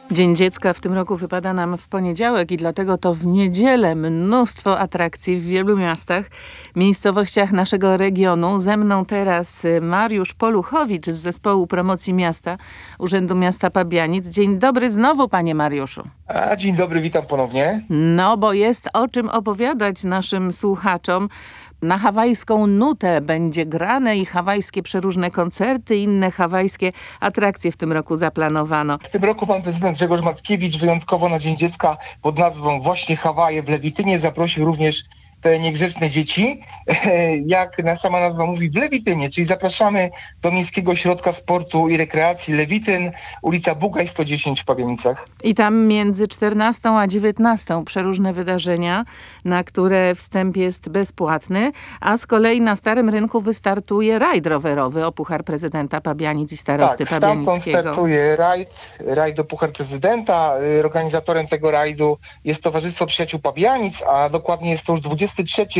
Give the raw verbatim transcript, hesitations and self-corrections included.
Dzień Dziecka w tym roku wypada nam w poniedziałek i dlatego to w niedzielę mnóstwo atrakcji w wielu miastach, miejscowościach naszego regionu. Ze mną teraz Mariusz Poluchowicz z Zespołu Promocji Miasta Urzędu Miasta Pabianic. Dzień dobry znowu, panie Mariuszu. A, dzień dobry, witam ponownie. No, bo jest o czym opowiadać naszym słuchaczom. Na hawajską nutę będzie grane i hawajskie przeróżne koncerty, inne hawajskie atrakcje w tym roku zaplanowano. W tym roku pan prezydent Grzegorz Mackiewicz wyjątkowo na Dzień Dziecka pod nazwą właśnie Hawaje w Lewitynie zaprosił również te niegrzeczne dzieci, jak sama nazwa mówi, w Lewitynie, czyli zapraszamy do Miejskiego Ośrodka Sportu i Rekreacji Lewityn, ulica Bugaj sto dziesięć w Pabianicach. I tam między czternastą a dziewiętnastą przeróżne wydarzenia, na które wstęp jest bezpłatny, a z kolei na Starym Rynku wystartuje rajd rowerowy o Puchar Prezydenta Pabianic i Starosty Tak, stamtąd Pabianickiego. startuje rajd, rajd o Puchar Prezydenta. Organizatorem tego rajdu jest Towarzystwo Przyjaciół Pabianic, a dokładnie jest to już dwudziesty trzeci